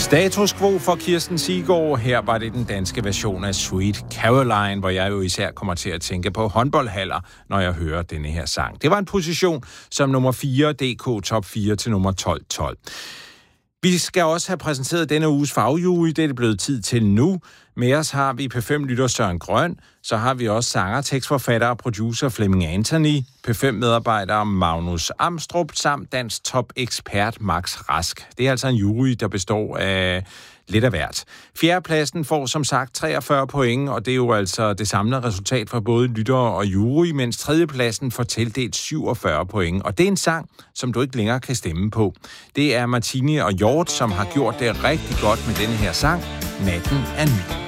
Status quo for Kirsten Siggaard. Her var det den danske version af Sweet Caroline, hvor jeg jo især kommer til at tænke på håndboldhaller, når jeg hører denne her sang. Det var en position som nummer 4, DK Top 4 til nummer 12. Vi skal også have præsenteret denne uges fagjury. Det er det blevet tid til nu. Med os har vi P5-lytter Søren Grøn. Så har vi også sanger, tekstforfatter og producer Flemming Anthony. P5-medarbejder Magnus Amstrup samt dansk top-ekspert Max Rask. Det er altså en jury, der består af lidt af hvert. Fjerdepladsen får som sagt 43 point, og det er jo altså det samlede resultat for både lyttere og jury, mens tredjepladsen får tildelt 47 point. Og det er en sang, som du ikke længere kan stemme på. Det er Martini og Hjort, som har gjort det rigtig godt med denne her sang. Natten er ny.